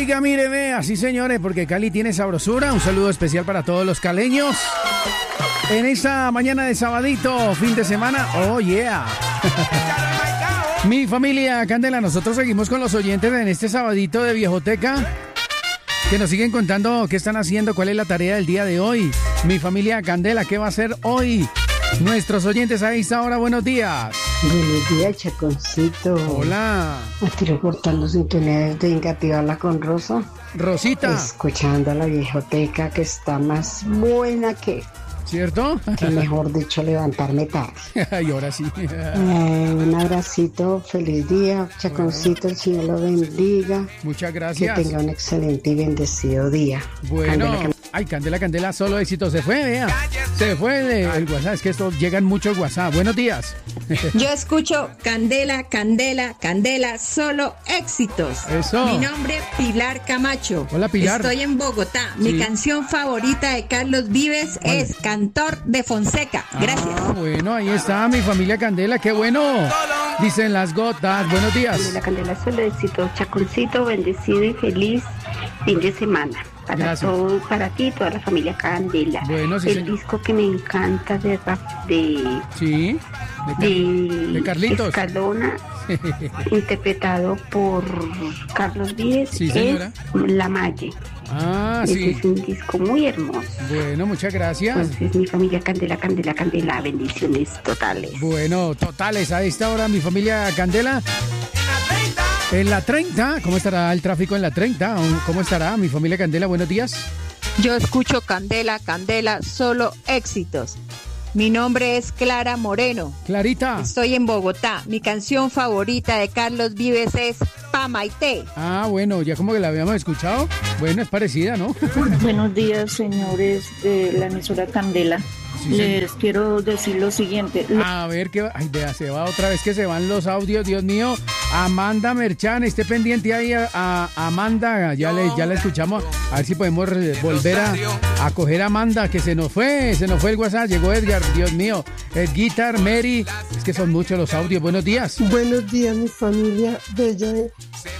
Oiga, mire, vea, sí señores, porque Cali tiene sabrosura. Un saludo especial para todos los caleños. En esta mañana de sabadito, fin de semana, oh yeah. Mi familia Candela, nosotros seguimos con los oyentes en este sabadito de Viejoteca, que nos siguen contando qué están haciendo, cuál es la tarea del día de hoy. Mi familia Candela, ¿qué va a hacer hoy? Nuestros oyentes a esta hora, buenos días. Buenos días, Chaconcito. Hola. Estoy reportando sintonía de Ingativala con Rosa. Rosita. Escuchando a la Viejoteca, que está más buena que... ¿Cierto? Que mejor dicho, levantarme tarde. Y ahora sí. Un abracito, feliz día, Chaconcito, el Señor lo bendiga. Muchas gracias. Que tenga un excelente y bendecido día. Bueno, ay, Candela, solo éxito. Se fue, vea. Se fue el WhatsApp, es que esto llegan muchos WhatsApp. Buenos días. Yo escucho Candela, solo éxitos. Eso. Mi nombre es Pilar Camacho. Hola, Pilar. Estoy en Bogotá. Sí. Mi canción favorita de Carlos Vives es Cantor de Fonseca. Gracias. Bueno, ahí está mi familia Candela, qué bueno. Dicen las gotas. Buenos días. Candela, solo éxito. Chaconcito, bendecido y feliz fin de semana. Para todos, para ti y toda la familia Candela. Bueno, sí, el disco que me encanta de Carlitos Escalona, interpretado por Carlos Vives, sí, señora. Es La Malle. Sí. Es un disco muy hermoso. Bueno, muchas gracias. Entonces, mi familia Candela, bendiciones totales. Bueno, totales. A esta hora, mi familia Candela. En la 30, ¿cómo estará el tráfico en la 30? ¿Cómo estará mi familia Candela? Buenos días. Yo escucho Candela, solo éxitos. Mi nombre es Clara Moreno. Clarita. Estoy en Bogotá. Mi canción favorita de Carlos Vives es Pa' Maite. Bueno, ya como que la habíamos escuchado. Bueno, es parecida, ¿no? Buenos días, señores de la emisora Candela. Sí, les quiero decir lo siguiente. A ver, ay, vea, se va otra vez que se van los audios, Dios mío. Amanda Merchan, esté pendiente ahí a Amanda, ya la escuchamos. A ver si podemos volver a coger a Amanda, que se nos fue el WhatsApp. Llegó Edgar, Dios mío. Guitar, Mary, es que son muchos los audios. Buenos días. Buenos días, mi familia bella de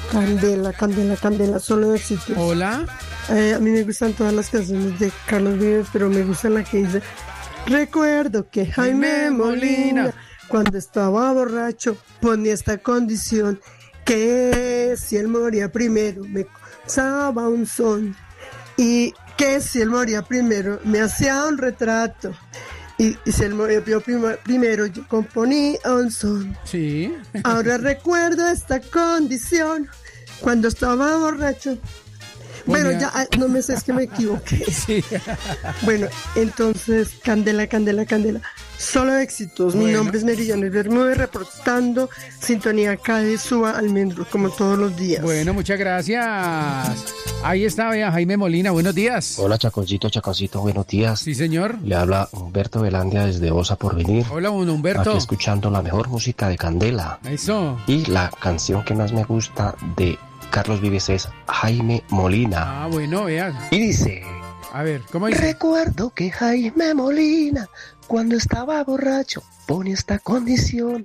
Candela, solo éxito. Hola. A mí me gustan todas las canciones de Carlos Vives, pero me gusta la que dice: recuerdo que Jaime Molina, cuando estaba borracho, ponía esta condición, que si él moría primero me causaba un son, y que si él moría primero me hacía un retrato, y si él moría primero yo componía un son. Sí. Ahora recuerdo esta condición, cuando estaba borracho. Bueno, ya, no me sé, es que me equivoqué. Sí. Bueno, entonces, Candela, solo éxitos. Bueno. Mi nombre es Merillanes Bermúdez, reportando sintonía acá de Suba Almendro, como todos los días. Bueno, muchas gracias. Ahí está, vea, Jaime Molina, buenos días. Hola, Chaconcito, buenos días. Sí, señor. Le habla Humberto Velandia desde Osa Porvenir. Hola, Humberto. Aquí escuchando la mejor música de Candela. Eso. Y la canción que más me gusta de Carlos Vives es Jaime Molina. Bueno, vean. Y dice... A ver, ¿cómo dice? Recuerdo que Jaime Molina, cuando estaba borracho, pone esta condición.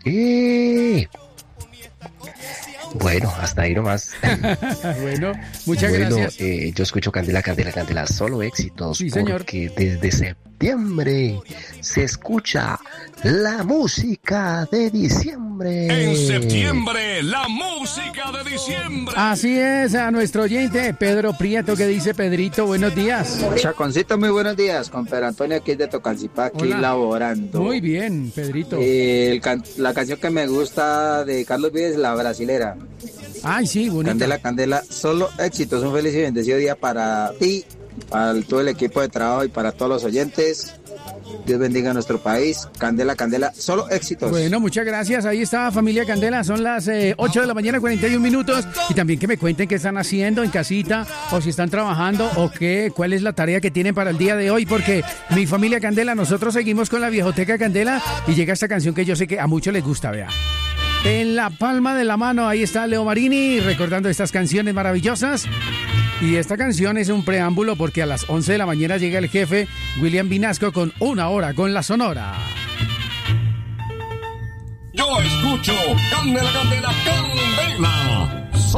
Bueno, hasta ahí nomás. Bueno, muchas gracias. Yo escucho Candela, solo éxitos. Sí, señor. Porque desde septiembre se escucha la música de diciembre. En septiembre, la música de diciembre. Así es, a nuestro oyente Pedro Prieto, que dice: Pedrito, buenos días. Chaconcito, muy buenos días. Con Pedro Antonio aquí de Tocancipá, aquí laborando. Muy bien, Pedrito. La canción que me gusta de Carlos Vives, La Brasilera. Ay, sí, bonita. Candela, solo éxitos. Un feliz y bendecido día para ti, para todo el equipo de trabajo y para todos los oyentes. Dios bendiga a nuestro país. Candela, solo éxitos. Bueno, muchas gracias. Ahí está, familia Candela. Son las 8 de la mañana, 41 minutos. Y también que me cuenten qué están haciendo en casita, o si están trabajando, o cuál es la tarea que tienen para el día de hoy. Porque mi familia Candela, nosotros seguimos con la Viejoteca Candela. Y llega esta canción que yo sé que a muchos les gusta, vea. En la palma de la mano, ahí está Leo Marini recordando estas canciones maravillosas. Y esta canción es un preámbulo porque a las 11 de la mañana llega el jefe William Vinasco con Una Hora con la Sonora. Yo escucho Candela,